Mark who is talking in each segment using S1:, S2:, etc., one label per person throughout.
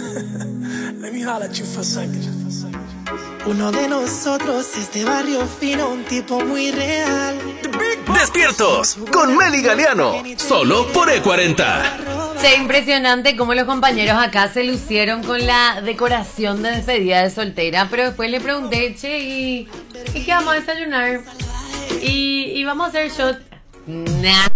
S1: Let me holler at you for a second. Uno de nosotros es de barrio fino, un tipo muy real.
S2: Despiertos con Meli Galeano, solo por E40.
S3: Che, impresionante cómo los compañeros acá se lucieron con la decoración de despedida de soltera. Pero después le pregunté, che, ¿y qué vamos a desayunar? ¿Y vamos a hacer shot? Nah.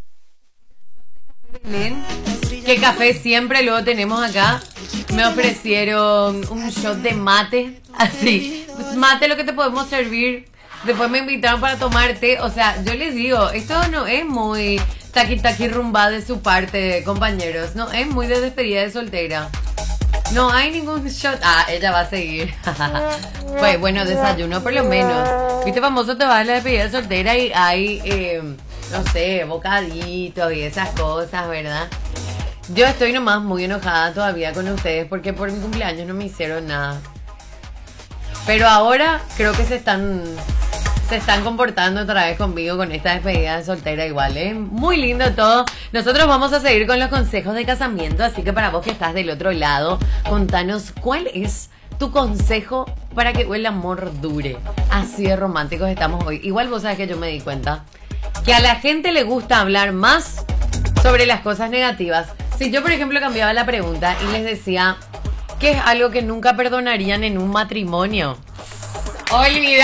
S3: ¿Qué café siempre luego tenemos acá? Me ofrecieron un shot de mate. Así, mate lo que te podemos servir. Después me invitaron para tomar té. O sea, yo les digo, esto no es muy taqui rumba de su parte, compañeros. No, es muy de despedida de soltera. No hay ningún shot. Ah, ella va a seguir. Pues bueno, desayuno por lo menos. Viste, famoso, te vas a la despedida de soltera y hay, no sé, bocaditos y esas cosas, ¿verdad? Yo estoy nomás muy enojada todavía con ustedes porque por mi cumpleaños no me hicieron nada. Pero ahora creo que se están comportando otra vez conmigo con esta despedida de soltera igual, ¿eh? Muy lindo todo. Nosotros vamos a seguir con los consejos de casamiento, así que para vos que estás del otro lado, contanos cuál es tu consejo para que el amor dure. Así de románticos estamos hoy. Igual vos sabés que yo me di cuenta que a la gente le gusta hablar más sobre las cosas negativas. Si yo, por ejemplo, cambiaba la pregunta y les decía, ¿qué es algo que nunca perdonarían en un matrimonio? Olvidá.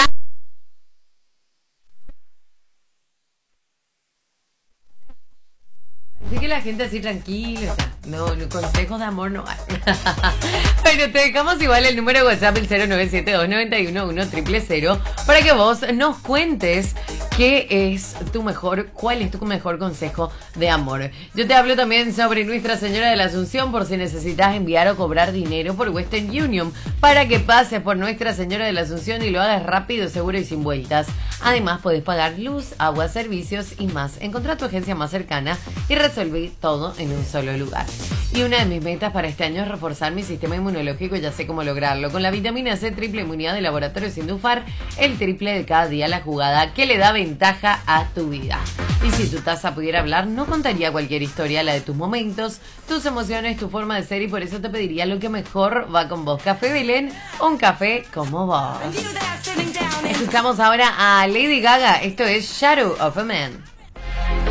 S3: Así que la gente así tranquila, no, consejos de amor no hay. Pero te dejamos igual el número de WhatsApp, el 0972-911-0000, para que vos nos cuentes cuál es tu mejor consejo de amor. Yo te hablo también sobre Nuestra Señora de la Asunción, por si necesitas enviar o cobrar dinero por Western Union, para que pases por Nuestra Señora de la Asunción y lo hagas rápido, seguro y sin vueltas. Además, podés pagar luz, agua, servicios y más. Encontrá tu agencia más cercana y resolví todo en un solo lugar. Y una de mis metas para este año es reforzar mi sistema inmunológico y ya sé cómo lograrlo. Con la vitamina C triple inmunidad de Laboratorio Sindufar, el triple de cada día la jugada que le da ventaja a tu vida. Y si tu taza pudiera hablar, no contaría cualquier historia, la de tus momentos, tus emociones, tu forma de ser, y por eso te pediría lo que mejor va con vos. Café Belén, un café como vos. Escuchamos ahora a Lady Gaga. Esto es Shadow of a Man.